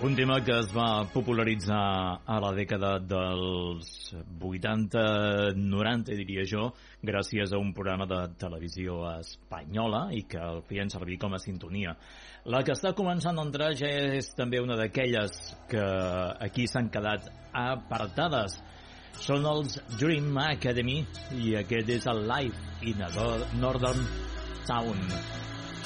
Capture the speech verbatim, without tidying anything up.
Un tema que es va popularitzar a la dècada dels vuitanta noranta, diria jo, gràcies a un programa de televisió espanyola i que el feien servir com a sintonia. La que està començant a entrar ja és també una d'aquelles que aquí s'han quedat apartades. Són els Dream Academy i aquest és el Live in a Northern Town.